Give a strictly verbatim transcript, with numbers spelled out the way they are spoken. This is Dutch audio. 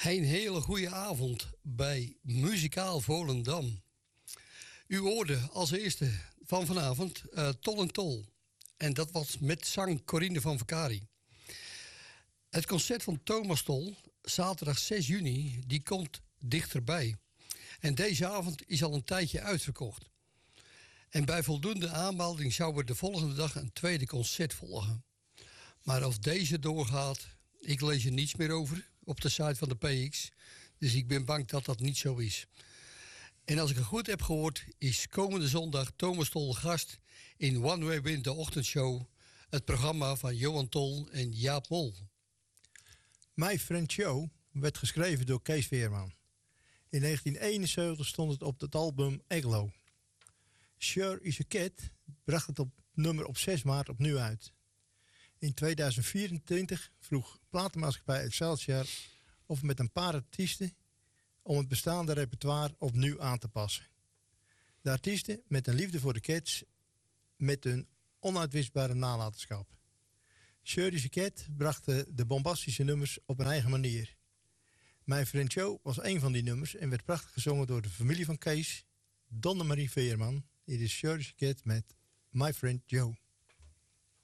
Een hele goede avond bij Muzikaal Volendam. U hoorde als eerste van vanavond uh, Tol en Tol. En dat was met zang Corine van Vakari. Het concert van Thomas Tol, zaterdag zes juni, die komt dichterbij. En deze avond is al een tijdje uitverkocht. En bij voldoende aanmelding zou er de volgende dag een tweede concert volgen. Maar of deze doorgaat, ik lees er niets meer over op de site van de P X. Dus ik ben bang dat dat niet zo is. En als ik het goed heb gehoord, is komende zondag Thomas Tol gast in One Way Wind, de ochtendshow. Het programma van Johan Tol en Jaap Mol. My Friend Joe werd geschreven door Kees Veerman. In negentien eenenzeventig stond het op het album Aglow. Sure Is a Cat bracht het op nummer op zes maart opnieuw uit. In tweeduizend vierentwintig vroeg platenmaatschappij Excelsior of met een paar artiesten om het bestaande repertoire opnieuw aan te passen. De artiesten met een liefde voor de Cats met hun onuitwisbare nalatenschap. Sure Is a Cat brachten de bombastische nummers op een eigen manier. My Friend Joe was een van die nummers en werd prachtig gezongen door de familie van Kees, Donna Marie Veerman. Dit is Sure Is a Cat met My Friend Joe.